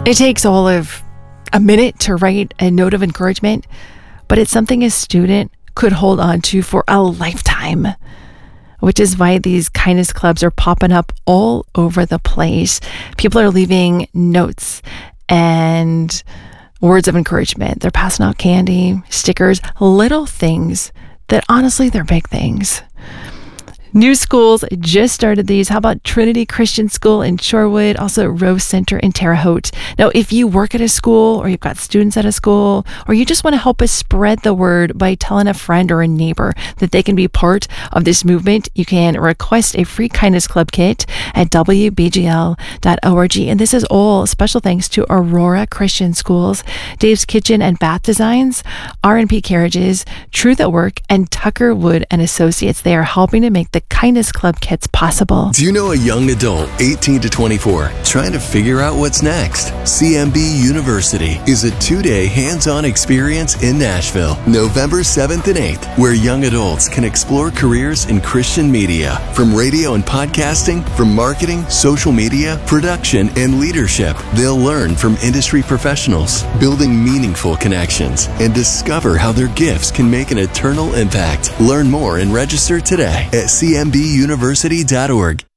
It takes all of a minute to write a note of encouragement, but it's something a student could hold on to for a lifetime, which is why these kindness clubs are popping up all over the place. People are leaving notes and words of encouragement. They're passing out candy, stickers, little things that honestly, they're big things. New schools just started these. How about Trinity Christian School in Shorewood, also Rose Center in Terre Haute? Now, if you work at a school or you've got students at a school, or you just want to help us spread the word by telling a friend or a neighbor that they can be part of this movement, you can request a free Kindness Club kit at wbgl.org. And this is all special thanks to Aurora Christian Schools, Dave's Kitchen and Bath Designs, R&P Carriages, Truth at Work, and Tucker Wood and Associates. They are helping to make the Kindness Club kits possible. Do you know a young adult, 18 to 24, trying to figure out what's next? CMB University is a 2-day hands-on experience in Nashville, November 7th and 8th, where young adults can explore careers in Christian media, from radio and podcasting, from marketing, social media, production, and leadership. They'll learn from industry professionals, building meaningful connections, and discover how their gifts can make an eternal impact. Learn more and register today at cmbuniversity.org.